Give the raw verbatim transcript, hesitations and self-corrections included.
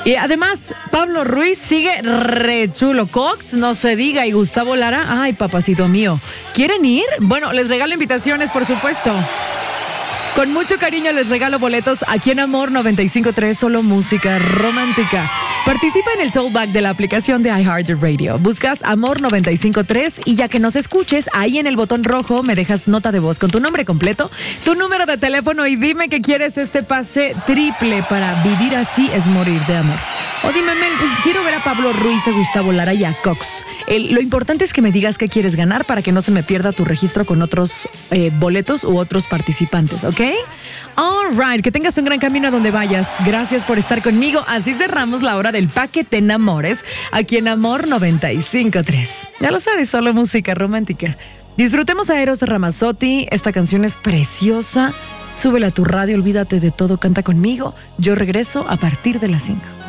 Y además, Pablo Ruiz sigue re chulo. Cox, no se diga, y Gustavo Lara, ay, papacito mío. ¿Quieren ir? Bueno, les regalo invitaciones, por supuesto. Con mucho cariño les regalo boletos aquí en Amor noventa y cinco punto tres, solo música romántica. Participa en el tollback de la aplicación de iHeartRadio. Buscas Amor noventa y cinco punto tres y ya que nos escuches, ahí en el botón rojo me dejas nota de voz con tu nombre completo, tu número de teléfono y dime que quieres este pase triple para Vivir Así es Morir de Amor. O dime, Mel, pues quiero ver a Pablo Ruiz, a Gustavo Lara y a Cox. El, lo importante es que me digas qué quieres ganar para que no se me pierda tu registro con otros eh, boletos u otros participantes, ¿ok? All right, que tengas un gran camino a donde vayas. Gracias por estar conmigo. Así cerramos la hora del paquete enamores aquí en Amor noventa y cinco punto tres. Ya lo sabes, solo música romántica. Disfrutemos a Eros Ramazzotti. Esta canción es preciosa. Súbela a tu radio, olvídate de todo, canta conmigo. Yo regreso a partir de las cinco.